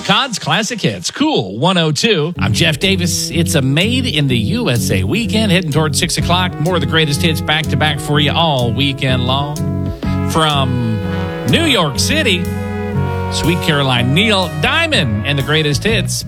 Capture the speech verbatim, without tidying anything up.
Cod's Classic Hits, Cool one oh two. I'm Jeff Davis. It's a Made in the U S A weekend, heading towards six o'clock. More of the greatest hits back to back for you all weekend long. From New York City, Sweet Caroline, Neil Diamond, and the greatest hits.